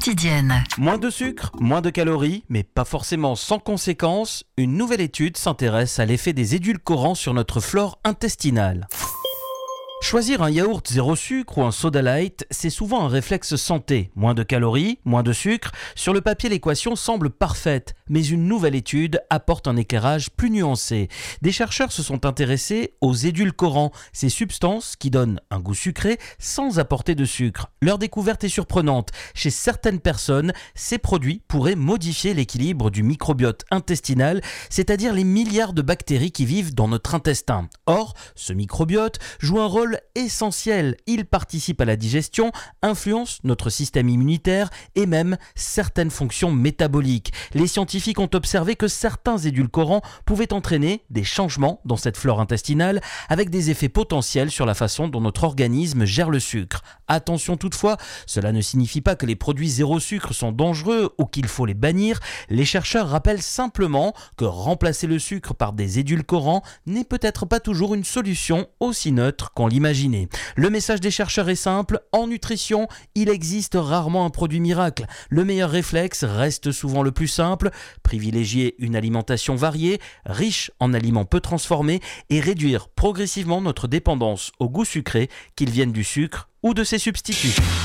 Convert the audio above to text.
quotidienne. Moins de sucre, moins de calories, mais pas forcément sans conséquences. Une nouvelle étude s'intéresse à l'effet des édulcorants sur notre flore intestinale. Choisir un yaourt zéro sucre ou un soda light, c'est souvent un réflexe santé. Moins de calories, moins de sucre. Sur le papier, l'équation semble parfaite, mais une nouvelle étude apporte un éclairage plus nuancé. Des chercheurs se sont intéressés aux édulcorants, ces substances qui donnent un goût sucré sans apporter de sucre. Leur découverte est surprenante. Chez certaines personnes, ces produits pourraient modifier l'équilibre du microbiote intestinal, c'est-à-dire les milliards de bactéries qui vivent dans notre intestin. Or, ce microbiote joue un rôle essentiel. Il participe à la digestion, influence notre système immunitaire et même certaines fonctions métaboliques. Les scientifiques ont observé que certains édulcorants pouvaient entraîner des changements dans cette flore intestinale avec des effets potentiels sur la façon dont notre organisme gère le sucre. Attention toutefois, cela ne signifie pas que les produits zéro sucre sont dangereux ou qu'il faut les bannir. Les chercheurs rappellent simplement que remplacer le sucre par des édulcorants n'est peut-être pas toujours une solution aussi neutre qu'on l'imaginer. Le message des chercheurs est simple, en nutrition, il existe rarement un produit miracle. Le meilleur réflexe reste souvent le plus simple, privilégier une alimentation variée, riche en aliments peu transformés et réduire progressivement notre dépendance au goût sucré, qu'il vienne du sucre ou de ses substituts.